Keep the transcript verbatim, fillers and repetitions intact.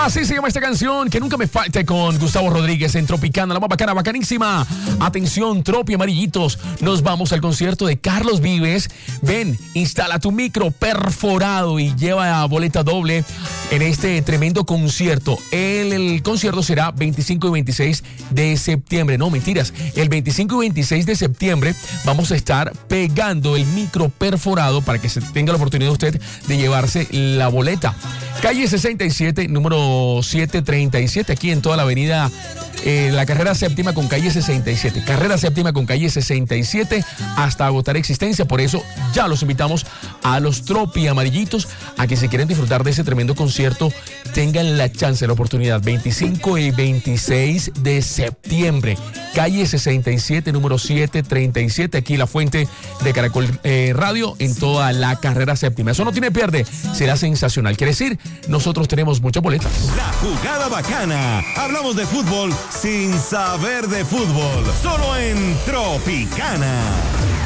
Así se llama esta canción, Que Nunca Me Falte, con Gustavo Rodríguez en Tropicana, la más bacana, bacanísima. Atención, Tropi Amarillitos, nos vamos al concierto de Carlos Vives. Ven, instala tu micro perforado y lleva boleta doble en este tremendo concierto. El, el concierto será veinticinco y veintiséis de septiembre. No, mentiras. El veinticinco y veintiséis de septiembre vamos a estar pegando el micro perforado para que se tenga la oportunidad usted de llevarse la boleta. Calle sesenta y siete, número setecientos treinta y siete, aquí en toda la avenida, eh, la carrera séptima con calle sesenta y siete. Carrera séptima con calle sesenta y siete hasta agotar existencia. Por eso ya los invitamos a los Tropi Amarillitos a que si quieren disfrutar de ese tremendo concierto, tengan la chance, la oportunidad. veinticinco y veintiséis de septiembre. Calle sesenta y siete, número setecientos treinta y siete, aquí la fuente de Caracol eh, Radio en toda la carrera séptima. Eso no tiene pierde, será sensacional. Quiere decir, nosotros tenemos muchas boletas. La jugada bacana. Hablamos de fútbol sin saber de fútbol. Solo en Tropicana.